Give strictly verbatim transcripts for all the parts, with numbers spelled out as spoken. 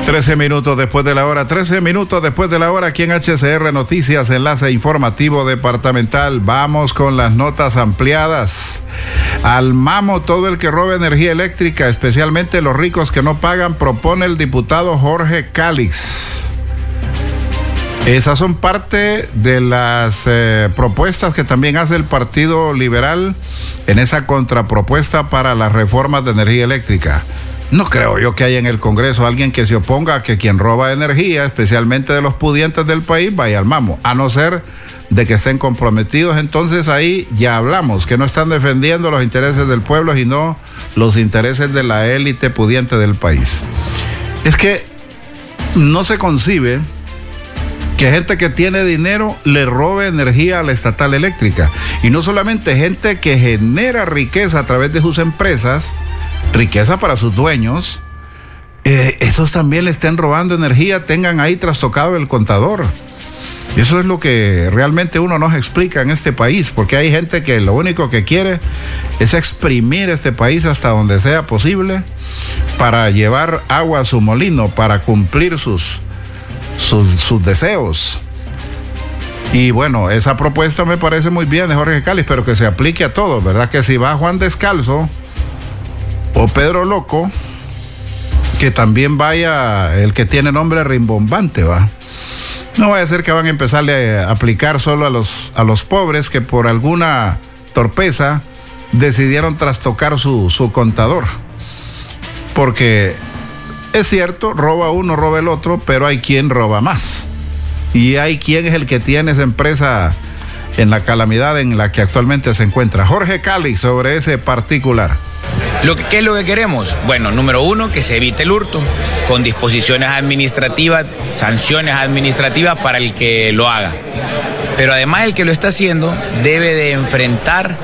trece minutos después de la hora, trece minutos después de la hora, aquí en H C R Noticias, enlace informativo departamental. Vamos con las notas ampliadas. Al mamo todo el que roba energía eléctrica, especialmente los ricos que no pagan, propone el diputado Jorge Calix. Esas son parte de las eh, propuestas que también hace el Partido Liberal en esa contrapropuesta para las reformas de energía eléctrica. No creo yo que haya en el Congreso alguien que se oponga a que quien roba energía, especialmente de los pudientes del país, vaya al mamo, a no ser de que estén comprometidos. Entonces ahí ya hablamos, que no están defendiendo los intereses del pueblo, sino los intereses de la élite pudiente del país. Es que no se concibe que gente que tiene dinero le robe energía a la estatal eléctrica. Y no solamente gente que genera riqueza a través de sus empresas, riqueza para sus dueños, eh, esos también le estén robando energía, tengan ahí trastocado el contador. Eso es lo que realmente uno nos explica en este país, porque hay gente que lo único que quiere es exprimir este país hasta donde sea posible para llevar agua a su molino, para cumplir sus, sus, sus deseos. Y bueno, esa propuesta me parece muy bien de Jorge Calix, pero que se aplique a todos, ¿verdad? Que si va Juan Descalzo o Pedro Loco, que también vaya el que tiene nombre rimbombante, ¿va? No vaya a ser que van a empezarle a aplicar solo a los, a los pobres que por alguna torpeza decidieron trastocar su, su contador. Porque es cierto, roba uno, roba el otro, pero hay quien roba más. Y hay quien es el que tiene esa empresa en la calamidad en la que actualmente se encuentra. Jorge Calix sobre ese particular. Lo que, ¿Qué es lo que queremos? Bueno, número uno, que se evite el hurto, con disposiciones administrativas, sanciones administrativas para el que lo haga. Pero además el que lo está haciendo debe de enfrentar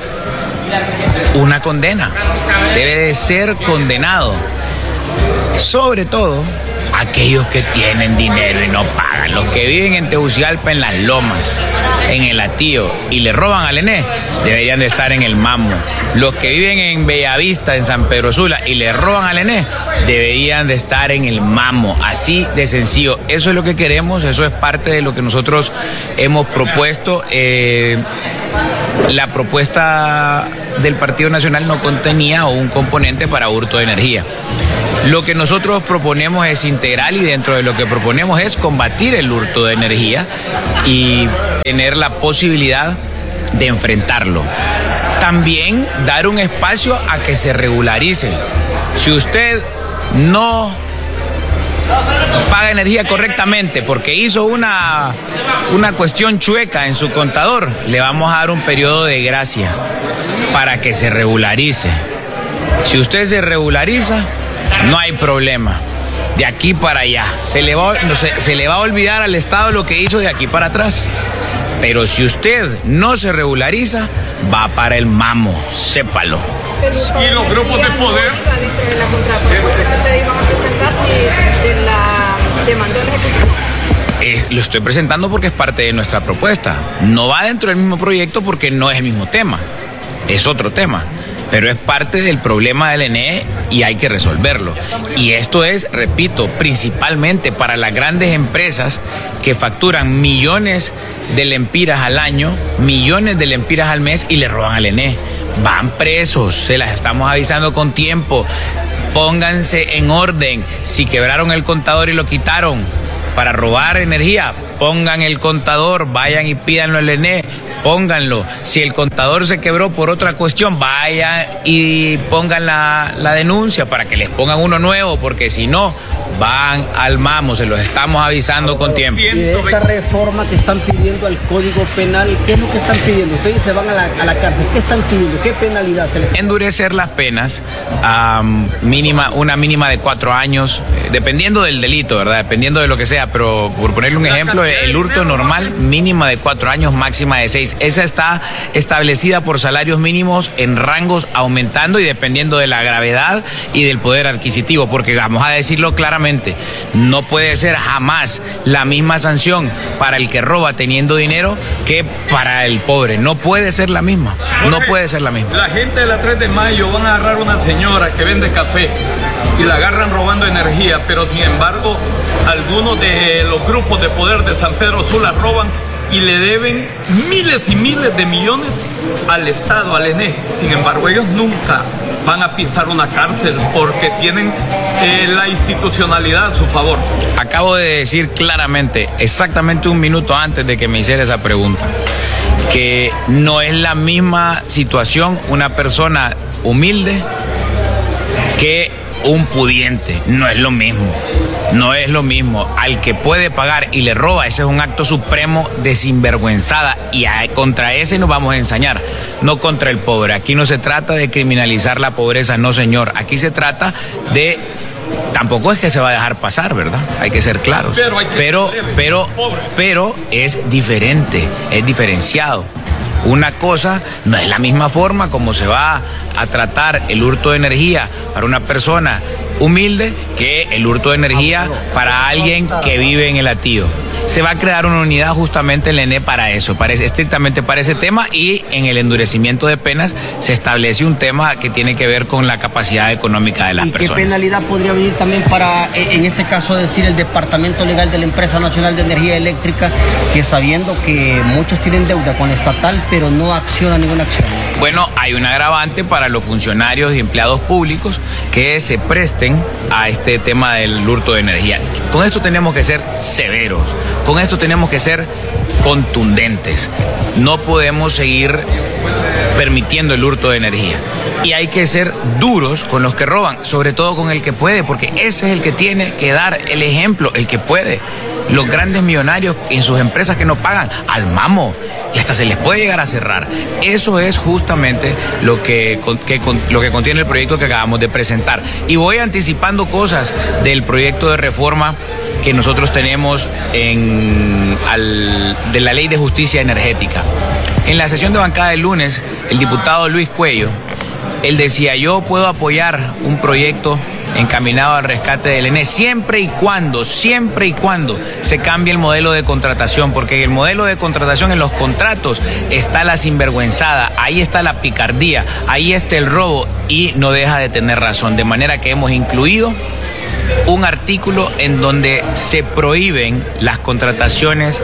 una condena, debe de ser condenado. Sobre todo aquellos que tienen dinero y no pagan, los que viven en Tegucigalpa, en Las Lomas, en el Atío, y le roban al E N E, deberían de estar en el mamo. Los que viven en Bellavista, en San Pedro Sula, y le roban al E N E, deberían de estar en el mamo. Así de sencillo. Eso es lo que queremos, eso es parte de lo que nosotros hemos propuesto. Eh, la propuesta del Partido Nacional no contenía un componente para hurto de energía. Lo que nosotros proponemos es integral, y dentro de lo que proponemos es combatir el hurto de energía y tener la posibilidad de enfrentarlo. También dar un espacio a que se regularice. Si usted no paga energía correctamente porque hizo una, una cuestión chueca en su contador, le vamos a dar un periodo de gracia para que se regularice. Si usted se regulariza, no hay problema. De aquí para allá. Se le, va, no, se, se le va a olvidar al Estado lo que hizo de aquí para atrás. Pero si usted no se regulariza, va para el mamo, sépalo. Y los grupos de poder de la contrapropuesta que ustedes iban a presentar de, de la demanda del Ejecutivo. Eh, lo estoy presentando porque es parte de nuestra propuesta. No va dentro del mismo proyecto porque no es el mismo tema. Es otro tema. Pero es parte del problema del E N E y hay que resolverlo. Y esto es, repito, principalmente para las grandes empresas que facturan millones de lempiras al año, millones de lempiras al mes y le roban al E N E. Van presos, se las estamos avisando con tiempo. Pónganse en orden. Si quebraron el contador y lo quitaron para robar energía, pongan el contador, vayan y pídanlo al E N E. Pónganlo. Si el contador se quebró por otra cuestión, vayan y pongan la, la denuncia para que les pongan uno nuevo, porque si no, van al mamo, se los estamos avisando con tiempo. Y de esta reforma que están pidiendo al Código Penal, ¿qué es lo que están pidiendo? Ustedes se van a la, a la cárcel, ¿qué están pidiendo? ¿Qué penalidad se les... Endurecer las penas, um, mínima, una mínima de cuatro años, eh, dependiendo del delito, ¿verdad? Dependiendo de lo que sea, pero por ponerle un ejemplo, nueve. El hurto normal, mínima de cuatro años, máxima de seis. Esa está establecida por salarios mínimos en rangos aumentando y dependiendo de la gravedad y del poder adquisitivo, porque vamos a decirlo claramente, no puede ser jamás la misma sanción para el que roba teniendo dinero que para el pobre. No puede ser la misma. No puede ser la misma. La gente de la tres de mayo van a agarrar a una señora que vende café y la agarran robando energía, pero sin embargo algunos de los grupos de poder de San Pedro Sula roban y le deben miles y miles de millones al Estado, al E N E. Sin embargo, ellos nunca van a pisar una cárcel porque tienen eh, la institucionalidad a su favor. Acabo de decir claramente, exactamente un minuto antes de que me hiciera esa pregunta, que no es la misma situación una persona humilde que un pudiente. No es lo mismo. No es lo mismo. Al que puede pagar y le roba, ese es un acto supremo de sinvergüenzada y a, contra ese nos vamos a ensañar, no contra el pobre. Aquí no se trata de criminalizar la pobreza, no señor. Aquí se trata de... Tampoco es que se va a dejar pasar, ¿verdad? Hay que ser claros. Pero, hay que pero, pero, pero es diferente, es diferenciado. Una cosa no es la misma forma como se va a tratar el hurto de energía para una persona humilde que el hurto de energía para alguien que vive en el Hatío. Se va a crear una unidad justamente en el E N E para eso, para, estrictamente para ese tema, y en el endurecimiento de penas se establece un tema que tiene que ver con la capacidad económica de las ¿Y personas. qué penalidad podría venir también para, en este caso, decir el Departamento Legal de la Empresa Nacional de Energía Eléctrica, que sabiendo que muchos tienen deuda con estatal, pero no acciona ninguna acción? Bueno, hay un agravante para los funcionarios y empleados públicos que se presten a este tema del hurto de energía. Con esto tenemos que ser severos, con esto tenemos que ser contundentes. No podemos seguir permitiendo el hurto de energía. Y hay que ser duros con los que roban, sobre todo con el que puede, porque ese es el que tiene que dar el ejemplo, el que puede. Los grandes millonarios en sus empresas que no pagan, al mamo, y hasta se les puede llegar a cerrar. Eso es justamente lo que, que, lo que contiene el proyecto que acabamos de presentar. Y voy anticipando cosas del proyecto de reforma que nosotros tenemos en, al, de la Ley de Justicia Energética. En la sesión de bancada del lunes, el diputado Luis Cuello, él decía: yo puedo apoyar un proyecto encaminado al rescate del E N E siempre y cuando, siempre y cuando se cambie el modelo de contratación, porque en el modelo de contratación, en los contratos, está la sinvergüenzada, ahí está la picardía, ahí está el robo, y no deja de tener razón. De manera que hemos incluido un artículo en donde se prohíben las contrataciones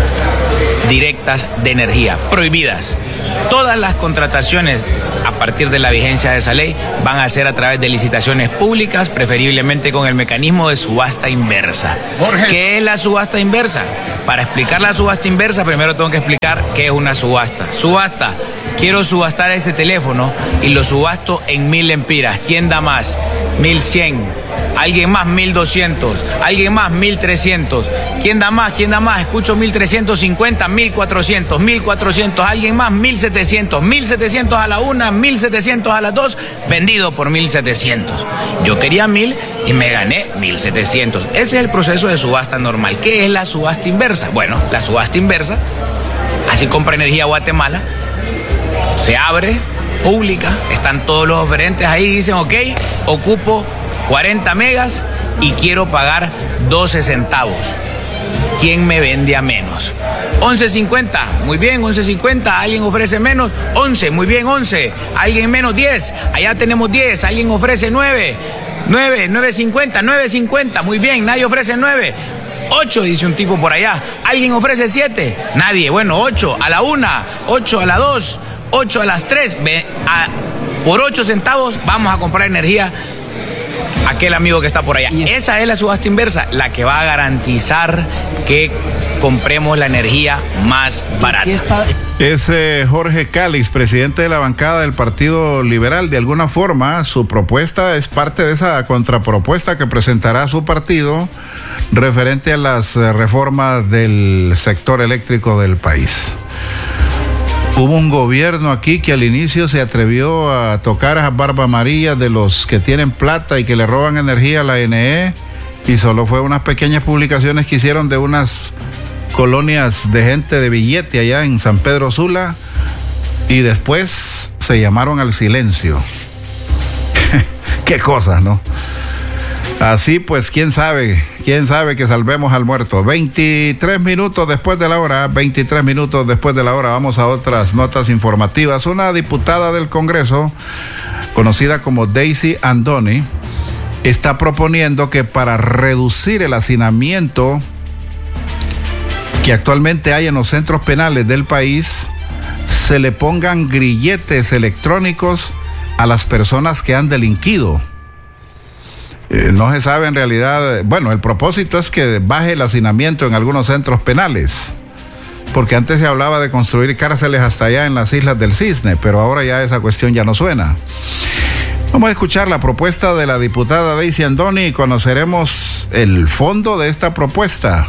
directas de energía, prohibidas. Todas las contrataciones a partir de la vigencia de esa ley van a ser a través de licitaciones públicas, preferiblemente con el mecanismo de subasta inversa. Jorge. ¿Qué es la subasta inversa? Para explicar la subasta inversa, primero tengo que explicar qué es una subasta. Subasta: quiero subastar este teléfono y lo subasto en mil lempiras. ¿Quién da más? Mil cien. Alguien más, mil doscientos. Alguien más, mil trescientos. ¿Quién da más? ¿Quién da más? Escucho mil trescientos cincuenta, mil cuatrocientos, mil cuatrocientos. Alguien más, mil setecientos. mil setecientos a la una, mil setecientos a las dos. Vendido por mil setecientos. Yo quería mil y me gané mil setecientos. Ese es el proceso de subasta normal. ¿Qué es la subasta inversa? Bueno, la subasta inversa, así compra Energía Guatemala, se abre, pública, están todos los oferentes ahí, dicen: ok, ocupo cuarenta megas y quiero pagar doce centavos. ¿Quién me vende a menos? once cincuenta, muy bien, once cincuenta. ¿Alguien ofrece menos? once, muy bien, once. ¿Alguien menos? diez. Allá tenemos diez. ¿Alguien ofrece nueve? nueve, nueve cincuenta, nueve cincuenta. Muy bien, nadie ofrece nueve. ocho, dice un tipo por allá. ¿Alguien ofrece siete? Nadie. Bueno, ocho a la una, ocho a la dos, ocho a las tres. Ve, a, por ocho centavos vamos a comprar energía aquel amigo que está por allá. Esa es la subasta inversa, la que va a garantizar que compremos la energía más barata. Es eh, Jorge Calix, presidente de la bancada del Partido Liberal. De alguna forma, su propuesta es parte de esa contrapropuesta que presentará su partido referente a las eh, reformas del sector eléctrico del país. Hubo un gobierno aquí que al inicio se atrevió a tocar esas barbas amarillas de los que tienen plata y que le roban energía a la E N E, y solo fue unas pequeñas publicaciones que hicieron de unas colonias de gente de billete allá en San Pedro Sula y después se llamaron al silencio. Qué cosas, ¿no? Así pues, quién sabe, quién sabe que salvemos al muerto. veintitrés minutos después de la hora, veintitrés minutos después de la hora, vamos a otras notas informativas. Una diputada del Congreso, conocida como Daisy Andoni, está proponiendo que para reducir el hacinamiento que actualmente hay en los centros penales del país, se le pongan grilletes electrónicos a las personas que han delinquido. Eh, no se sabe en realidad, bueno, el propósito es que baje el hacinamiento en algunos centros penales, porque antes se hablaba de construir cárceles hasta allá en las Islas del Cisne, pero ahora ya esa cuestión ya no suena. Vamos a escuchar la propuesta de la diputada Daisy Andoni y conoceremos el fondo de esta propuesta.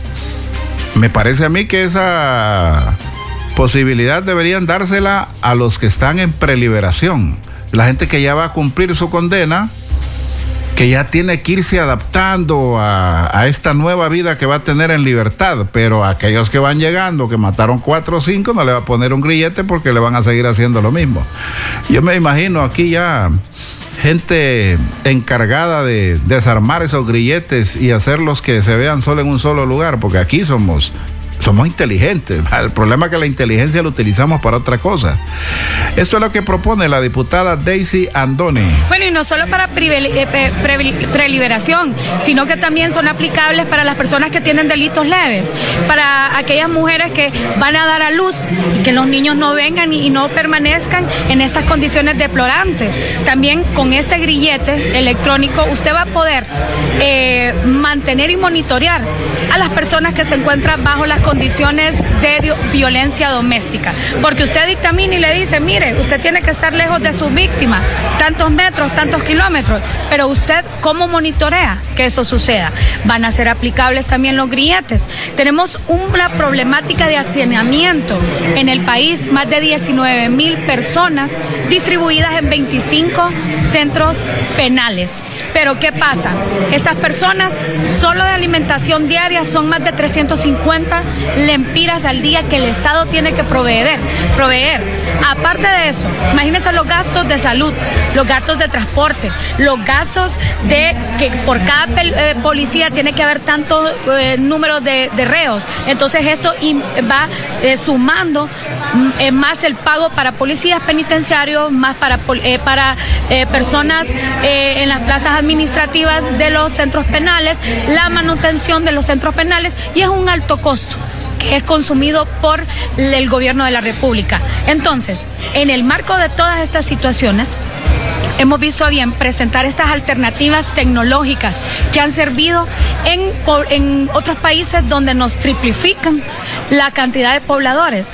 Me parece a mí que esa posibilidad deberían dársela a los que están en preliberación, la gente que ya va a cumplir su condena, que ya tiene que irse adaptando a, a esta nueva vida que va a tener en libertad, pero a aquellos que van llegando, que mataron cuatro o cinco, no le va a poner un grillete porque le van a seguir haciendo lo mismo. Yo me imagino aquí ya gente encargada de desarmar esos grilletes y hacerlos que se vean solo en un solo lugar, porque aquí somos... Somos inteligentes. El problema es que la inteligencia la utilizamos para otra cosa. Esto es lo que propone la diputada Daisy Andoni. Bueno, y no solo para preliberación, sino que también son aplicables para las personas que tienen delitos leves, para aquellas mujeres que van a dar a luz y que los niños no vengan y no permanezcan en estas condiciones deplorantes. También con este grillete electrónico usted va a poder eh, mantener y monitorear a las personas que se encuentran bajo las condiciones de violencia doméstica, porque usted dictamina y le dice, mire, usted tiene que estar lejos de su víctima, tantos metros, tantos kilómetros, pero usted, ¿cómo monitorea que eso suceda? Van a ser aplicables también los grilletes. Tenemos una problemática de hacinamiento en el país, más de diecinueve mil personas distribuidas en veinticinco centros penales. Pero ¿qué pasa? Estas personas, solo de alimentación diaria, son más de trescientos cincuenta lempiras al día que el Estado tiene que proveer, proveer. Aparte de eso, imagínense los gastos de salud, los gastos de transporte, los gastos de que por cada eh, policía tiene que haber tanto eh, número de, de reos. Entonces esto va eh, sumando eh, más el pago para policías penitenciarios, más para, eh, para eh, personas eh, en las plazas administrativas de los centros penales, la manutención de los centros penales, y es un alto costo que es consumido por el gobierno de la República. Entonces, en el marco de todas estas situaciones, hemos visto bien presentar estas alternativas tecnológicas que han servido en, en otros países donde nos triplifican la cantidad de pobladores.